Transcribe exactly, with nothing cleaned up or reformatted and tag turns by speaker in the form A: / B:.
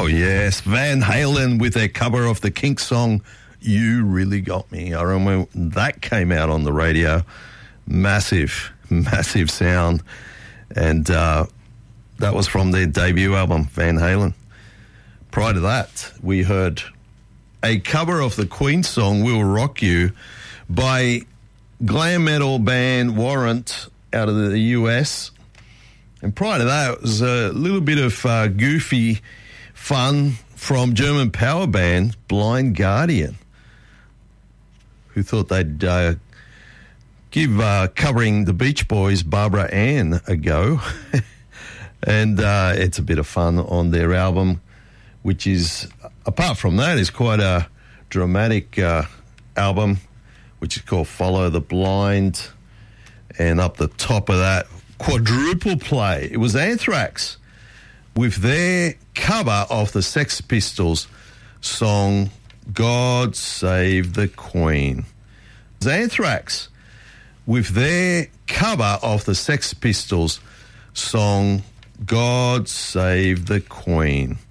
A: Oh, yes. Van Halen with their cover of the Kinks song, You Really Got Me. I remember that came out on the radio. Massive, massive sound. And uh, that was from their debut album, Van Halen. Prior to that, we heard a cover of the Queen song, We'll Rock You, by glam metal band Warrant out of the U S. And prior to that, it was a little bit of uh, goofy fun from German power band Blind Guardian, who thought they'd uh, give uh, covering the Beach Boys' Barbara Ann a go. And uh, it's a bit of fun on their album, which is, apart from that, is quite a dramatic uh, album, which is called Follow the Blind. And up the top of that, quadruple play. It was Anthrax with their cover of the Sex Pistols song, God Save the Queen. It was Anthrax with their cover of the Sex Pistols song, God Save the Queen.